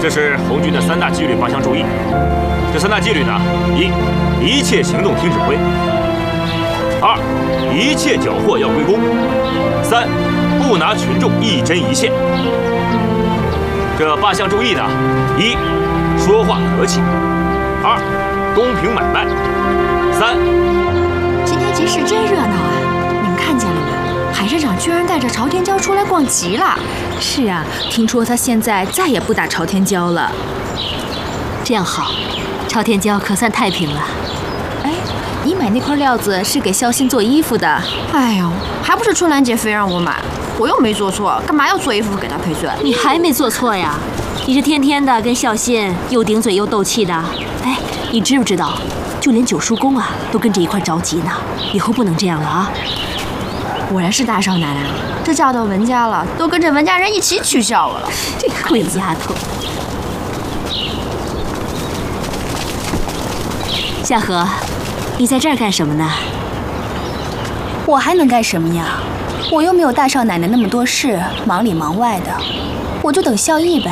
这是红军的3大纪律8项注意。这3大纪律呢：一切行动听指挥；2，一切缴获要归公；3，不拿群众一针一线。这8项注意呢：1，说话和气；2，公平买卖；3， 今天集市真热闹啊！你们看见了吗？海社长居然带着朝天椒出来逛集了。 是啊，听说他现在再也不打朝天椒了。 这样好，朝天椒可算太平了。 哎，你买那块料子是给孝心做衣服的。 哎呦，还不是春兰姐非让我买，我又没做错，干嘛要做衣服给她赔罪？ 你还没做错呀？你这天天的跟孝心又顶嘴又斗气的。哎，你知不知道，就连九叔公啊都跟着一块着急呢。以后不能这样了啊！ 果然是大少奶奶，这嫁到文家了，都跟着文家人一起取笑我了。 这鬼丫头。夏荷，你在这儿干什么呢？ 我还能干什么呀？我又没有大少奶奶那么多事，忙里忙外的，我就等孝义呗。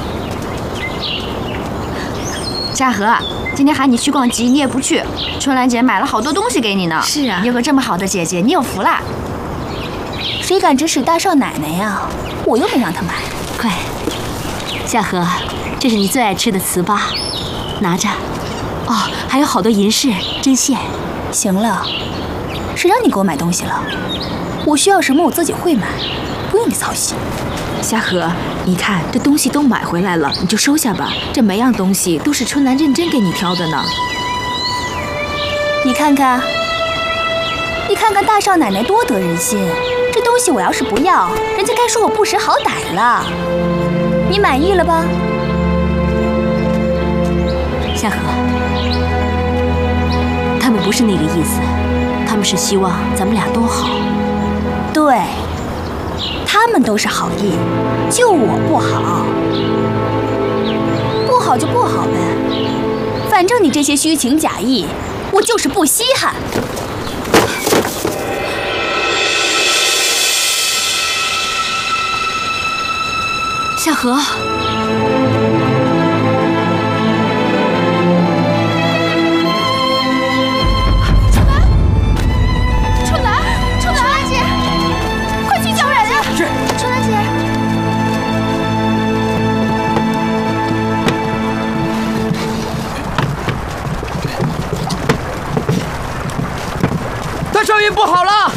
夏荷，今天喊你去逛集，你也不去。春兰姐买了好多东西给你呢。 是啊， 有个这么好的姐姐，你有福啦。 谁敢指使大少奶奶呀？我又没让她买。 快，夏荷，这是你最爱吃的糍粑，拿着。哦，还有好多银饰、针线。 行了，谁让你给我买东西了？我需要什么我自己会买，不用你操心。 夏荷，你看这东西都买回来了，你就收下吧。这每样东西都是春兰认真给你挑的呢。 你看看，你看看大少奶奶多得人心。这东西我要是不要，人家该说我不识好歹了。你满意了吧？ 夏荷，他们不是那个意思，他们是希望咱们俩都好。 对，他们都是好意，就我不好。不好就不好呗，反正你这些虚情假意，我就是不稀罕。 夏荷， 春兰姐，快去叫人啊！ 是， 春兰姐。 大少爷不好了！